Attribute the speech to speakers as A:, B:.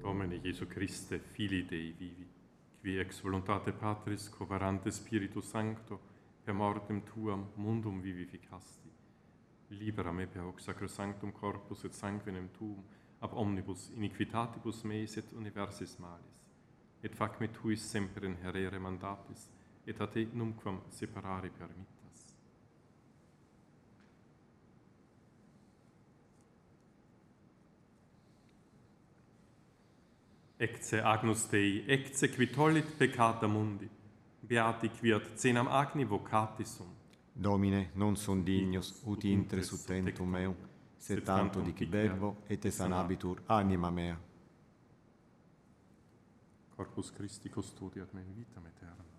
A: Domine Jesu Christe, Filii Dei vivi, qui ex voluntate Patris coverante Spiritus Sancto, per mortem Tuam mundum vivificasti, libera me per hoc sacrosanctum corpus et sanguinem Tuum, ab omnibus iniquitatibus meis et universis malis, et fac me tuis semper inherere mandatis, et a te numquam separare permittas. Ecce agnus Dei, ecce qui tollit peccata mundi, beati quiat cenam agni vocati sunt.
B: Domine, non sunt dignus ut intre sub tentum meum, sed tanto dici verbo, et sanabitur anima mea.
A: Corpus Christi custodiat me in vitam aeternam.